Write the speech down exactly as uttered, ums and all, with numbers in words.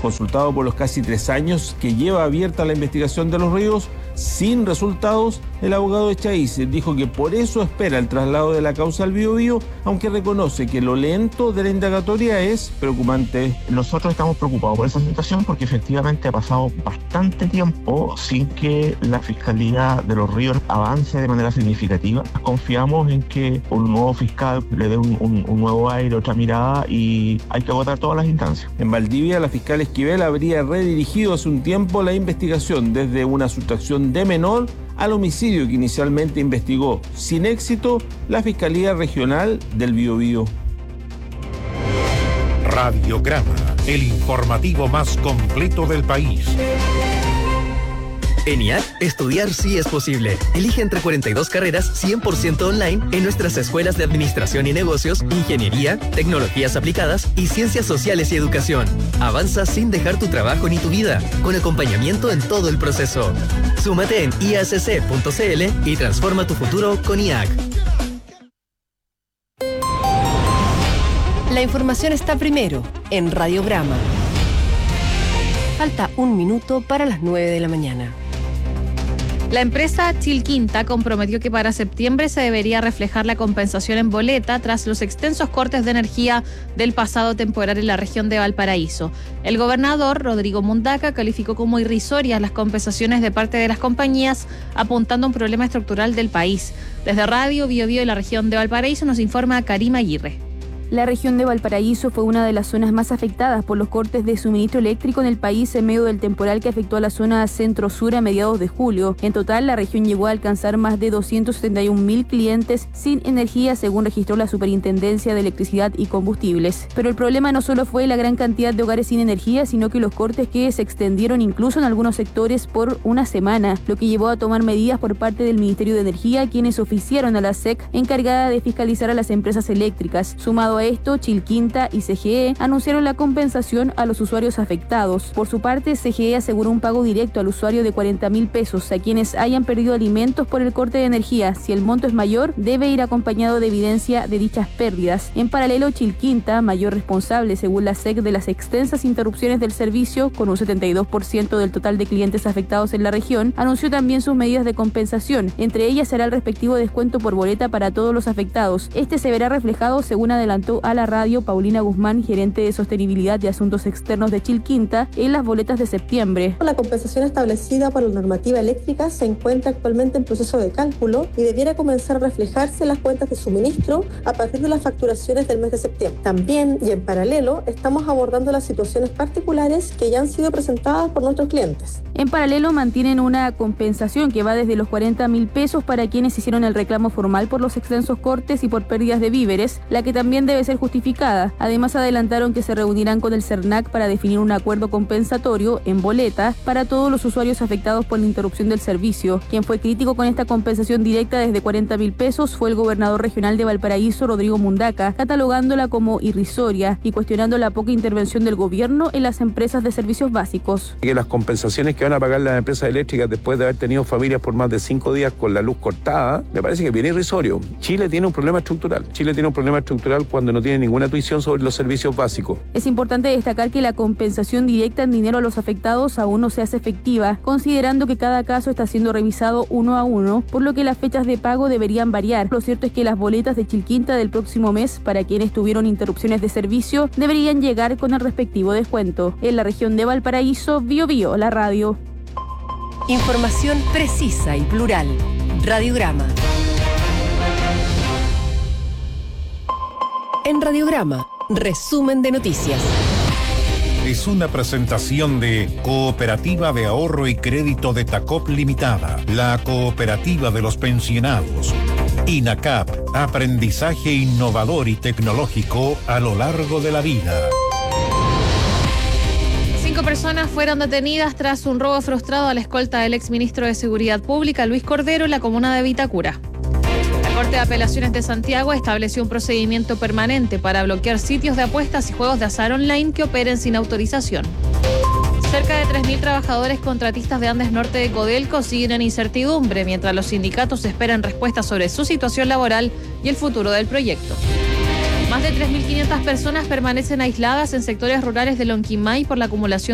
Consultado por los casi tres años que lleva abierta la investigación de Los Ríos sin resultados, el abogado Echaiz dijo que por eso espera el traslado de la causa al Biobío, aunque reconoce que lo lento de la indagatoria es preocupante. Nosotros estamos preocupados por esa situación porque efectivamente ha pasado bastante tiempo sin que la Fiscalía de Los Ríos avance de manera significativa. Confiamos en que un nuevo fiscal le dé un, un, un nuevo aire, otra mirada, y hay que agotar todas las instancias. En Valdivia, la fiscal Esquivel habría redirigido hace un tiempo la investigación desde una sustracción de menor al homicidio que inicialmente investigó sin éxito la Fiscalía Regional del Biobío. Radiograma, el informativo más completo del país. En I A C, estudiar sí es posible. Elige entre cuarenta y dos carreras cien por ciento online en nuestras escuelas de Administración y Negocios, Ingeniería, Tecnologías Aplicadas y Ciencias Sociales y Educación. Avanza sin dejar tu trabajo ni tu vida, con acompañamiento en todo el proceso. Súmate en i a c c punto c l y transforma tu futuro con I A C. La información está primero en Radiograma. Falta un minuto para las nueve de la mañana. La empresa Chilquinta comprometió que para septiembre se debería reflejar la compensación en boleta tras los extensos cortes de energía del pasado temporal en la región de Valparaíso. El gobernador, Rodrigo Mundaca, calificó como irrisorias las compensaciones de parte de las compañías, apuntando a un problema estructural del país. Desde Radio Biobío y la región de Valparaíso nos informa Karima Aguirre. La región de Valparaíso fue una de las zonas más afectadas por los cortes de suministro eléctrico en el país en medio del temporal que afectó a la zona centro-sur a mediados de julio. En total, la región llegó a alcanzar más de doscientos setenta y un mil clientes sin energía, según registró la Superintendencia de Electricidad y Combustibles. Pero el problema no solo fue la gran cantidad de hogares sin energía, sino que los cortes que se extendieron incluso en algunos sectores por una semana, lo que llevó a tomar medidas por parte del Ministerio de Energía, quienes oficiaron a la S E C encargada de fiscalizar a las empresas eléctricas. Sumado a esto, Chilquinta y C G E anunciaron la compensación a los usuarios afectados. Por su parte, C G E aseguró un pago directo al usuario de cuarenta mil pesos a quienes hayan perdido alimentos por el corte de energía. Si el monto es mayor, debe ir acompañado de evidencia de dichas pérdidas. En paralelo, Chilquinta, mayor responsable según la S E C de las extensas interrupciones del servicio, con un setenta y dos por ciento del total de clientes afectados en la región, anunció también sus medidas de compensación. Entre ellas será el respectivo descuento por boleta para todos los afectados. Este se verá reflejado, según adelantó a la radio Paulina Guzmán, gerente de Sostenibilidad y Asuntos Externos de Chilquinta, en las boletas de septiembre. La compensación establecida por la normativa eléctrica se encuentra actualmente en proceso de cálculo y debiera comenzar a reflejarse en las cuentas de suministro a partir de las facturaciones del mes de septiembre. También, y en paralelo, estamos abordando las situaciones particulares que ya han sido presentadas por nuestros clientes. En paralelo, mantienen una compensación que va desde los cuarenta mil pesos para quienes hicieron el reclamo formal por los extensos cortes y por pérdidas de víveres, la que también debe ser justificada. Además, adelantaron que se reunirán con el CERNAC para definir un acuerdo compensatorio en boleta para todos los usuarios afectados por la interrupción del servicio. Quien fue crítico con esta compensación directa desde cuarenta mil pesos fue el gobernador regional de Valparaíso, Rodrigo Mundaca, catalogándola como irrisoria y cuestionando la poca intervención del gobierno en las empresas de servicios básicos. Que las compensaciones que van a pagar las empresas eléctricas después de haber tenido familias por más de cinco días con la luz cortada, me parece que viene irrisorio. Chile tiene un problema estructural. Chile tiene un problema estructural cuando no tiene ninguna tuición sobre los servicios básicos. Es importante destacar que la compensación directa en dinero a los afectados aún no se hace efectiva, considerando que cada caso está siendo revisado uno a uno, por lo que las fechas de pago deberían variar. Lo cierto es que las boletas de Chilquinta del próximo mes, para quienes tuvieron interrupciones de servicio, deberían llegar con el respectivo descuento. En la región de Valparaíso, Biobío, la radio. Información precisa y plural. Radiograma. En Radiograma, resumen de noticias. Es una presentación de Cooperativa de Ahorro y Crédito de Tacop Limitada, la cooperativa de los pensionados. INACAP, aprendizaje innovador y tecnológico a lo largo de la vida. Cinco personas fueron detenidas tras un robo frustrado a la escolta del exministro de Seguridad Pública, Luis Cordero, en la comuna de Vitacura. La Corte de Apelaciones de Santiago estableció un procedimiento permanente para bloquear sitios de apuestas y juegos de azar online que operen sin autorización. Cerca de tres mil trabajadores contratistas de Andes Norte de Codelco siguen en incertidumbre, mientras los sindicatos esperan respuestas sobre su situación laboral y el futuro del proyecto. Más de tres mil quinientas personas permanecen aisladas en sectores rurales de Lonquimay por la acumulación